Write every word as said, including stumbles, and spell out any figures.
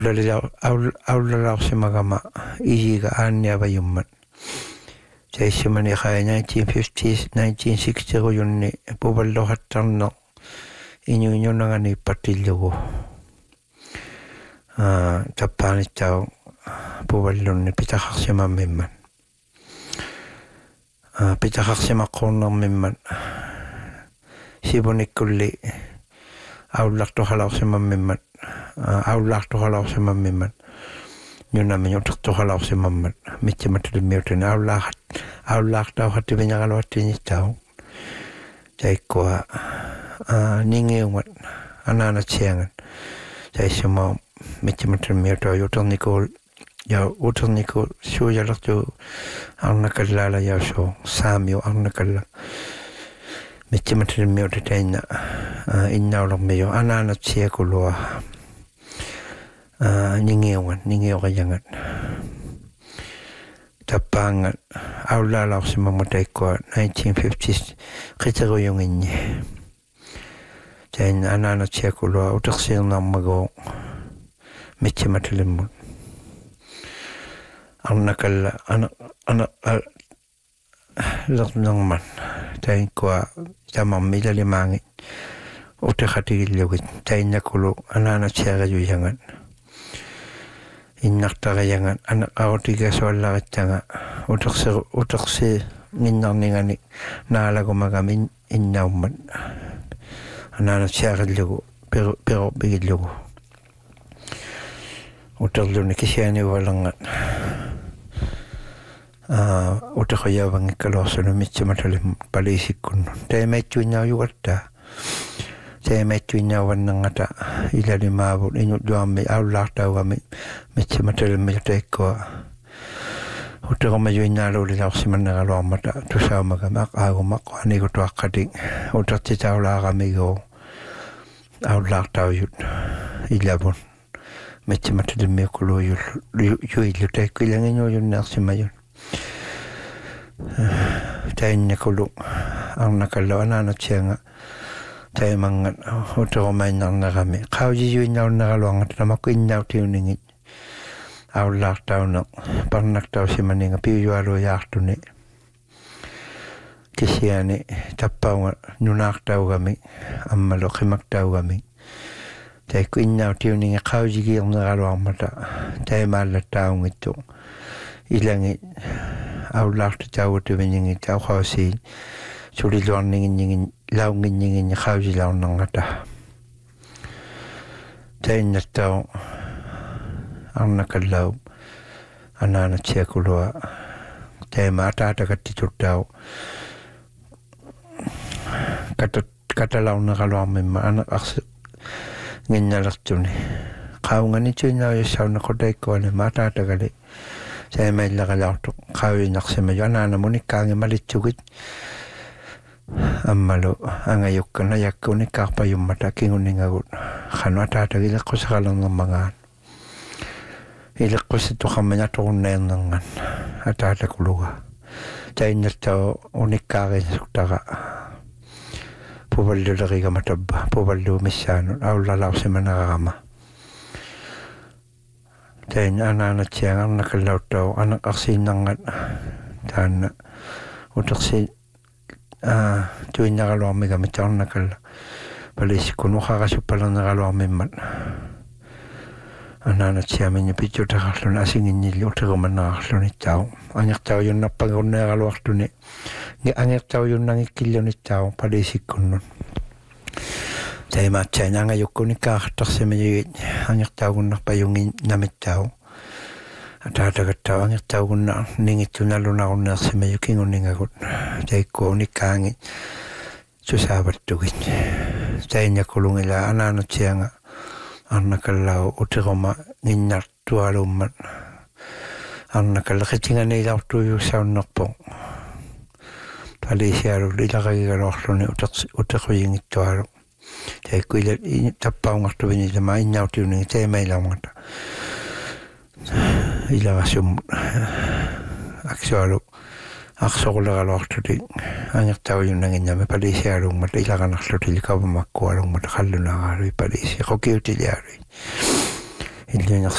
aulalaarsimagama iiga aanniavajummat taissimani qaa nineteen fifties nineteen sixty-ruyunni puvalluhattarner iñuiñunangani pattillugu aa tappaanittau puvallunni pitaqarsimamimman aa pitaqarsimaqqornermimman sivunikkulli aullartuqalarsimamimmat aullartuqalarsimamimmat nyunami utertuqalarsimammat mittimatulimiutuni aulaahat aullartauqattiviñaqaluattiñittau taikkua ningiungat anaanatsiangat taissuma mittimatulimiutua uternikul ja uternikul suujalertu arnakallaala yausuu saamiu arnakalla mittimatulimiuta tainna innaulermiu anaanatsiakulua ningiungat ningiuqajangat tappaangat aulaalаарsimamma taikkua nineteen fifties qiteruyunginni tainna anaanatsiakulua utersiernarmagu mittimatulimmut arnakalla ana ana lernerman taikkua tamarmilalimaangit uteqatigillugit tainnakulu anaanatsiaqajuyangat innartaqayangat ana autigaasuallarittanga utersi utersi minnarningani naalagumagamin innaummat anaanatsiaqillugu pero pero bigillugu uterluni kisianiuvalangat aa uteqayaavangikkaluarsunu mitsimatalim paliisikkunnu taimaittuinnaujugata taimaittuinnauvannangata ilalimaavut inutluarmi aullaartaugami mitsimatalimmi taikkua uteqamajuinnaaluulilaarsimanneraluarmata tusaumagami aqaagumaq anigutuaqqatik utertitaulaaramigu aullaartaujut ilavun mitsimatalimmiukkuluuyul yuillu taikkuilanginuujunneersimayun tainnakulu arnakallu anaanatsianga taimangat utequmainnarnerami qaujiyuinnauneraluangat namakku innautiuningit aullaartauneq parnaktausimaninga piuyualuiaartuni kisiani tappaunga nunaartaugami ammalu qimaktaugami taikku innautiuninga qaujigierneraluarmata taimaallattaungittu ilangi aullaartitauutivinningit auqausi suliluarninginningin launginningin qaujilaornerngata tainnattau arnakallau anaanatsiakulua taima ataatakattituttau katat katalaorneraluarmimma ana arsi nginnalertuni qaunganituinnaujassaunnequtaikkuani maataatakali taimaillaqilaortu qauyinarsimaju anaanamunikkaangi malitsugit ammalu angayukkana yakkunikkaarpajummata kingunningagut qanu ataatagileqqusaqalernermangaan ileqqusittuqarminatorunneernerngan ataatakuluga tainnattau unikkaarinsuktara puvallulerigamatappa puvalluumissaanut aullalaarsimanerarama tainna anaanatsiangarnakallauttau anaqarsiinnarngat taanna utersi aa tuinneraluarmigami taarnakalla paliissikkun uqarasuppalerneraluarmimmat anaanatsiaminni pitutaqarluni asinginnillu uterumannerarlunittau angertaujunnerpagurneeraluartuni angertaujunnagikkillunittau paliisikkunnun taimaatsain angajukkunikkaartarsimajugit angertaugunnerpajungin namittau ataatagattau angertaugunna ningittunallunarunneersimaju kingunningagut taikku unikkaangi susaavatugit tainnakulungila anaanatsianga arnakallau uteruma nginnartualummat arnakalla qitinganiilaortuuyuussaunnerpo paliisialu ilaqagigaluarluni utequyingittualu taikku ila tappaungartuvini tama innautiuningi taimailaungata ilaqasum aksualu aqsoquleraluartuti angertaujunnaginnami paliisialungmat ilaqanarlutili kavamakkualungmat qallunaaraalui paliisi qokiutiliaalui illuiner